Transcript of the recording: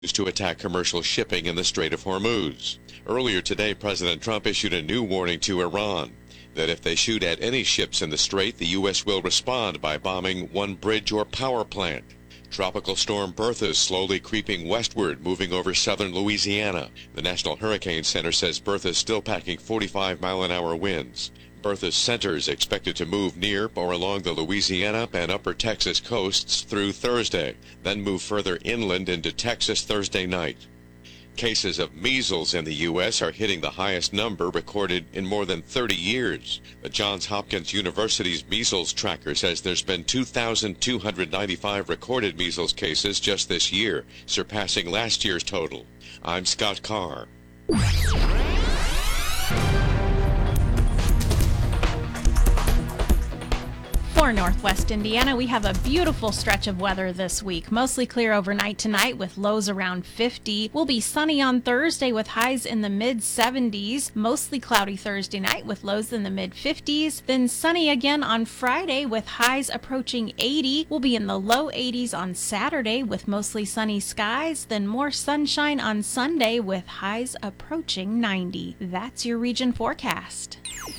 to attack commercial shipping in the Strait of Hormuz. Earlier today, President Trump issued a new warning to Iran that if they shoot at any ships in the strait, the U.S. will respond by bombing one bridge or power plant. Tropical storm Bertha is slowly creeping westward, moving over southern Louisiana. The National Hurricane Center says Bertha is still packing 45-mile-an-hour winds. Bertha's center is expected to move near or along the Louisiana and upper Texas coasts through Thursday, then move further inland into Texas Thursday night. Cases of measles in the U.S. are hitting the highest number recorded in more than 30 years. The Johns Hopkins University's measles tracker says there's been 2,295 recorded measles cases just this year, surpassing last year's total. I'm Scott Carr. For Northwest Indiana, we have a beautiful stretch of weather this week. Mostly clear overnight tonight with lows around 50. We'll be sunny on Thursday with highs in the mid-70s. Mostly cloudy Thursday night with lows in the mid-50s. Then sunny again on Friday with highs approaching 80. We'll be in the low 80s on Saturday with mostly sunny skies. Then more sunshine on Sunday with highs approaching 90. That's your region forecast.